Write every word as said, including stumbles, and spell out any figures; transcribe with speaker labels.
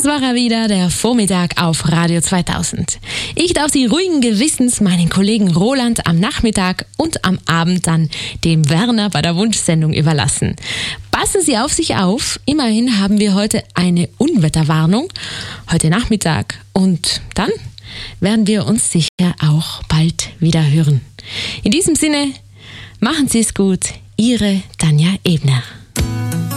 Speaker 1: Das war er wieder, der Vormittag auf Radio zweitausend. Ich darf Sie ruhigen Gewissens meinen Kollegen Roland am Nachmittag und am Abend dann dem Werner bei der Wunschsendung überlassen. Passen Sie auf sich auf. Immerhin haben wir heute eine Unwetterwarnung, heute Nachmittag. Und dann werden wir uns sicher auch bald wieder hören. In diesem Sinne, machen Sie es gut. Ihre Tanja Ebner.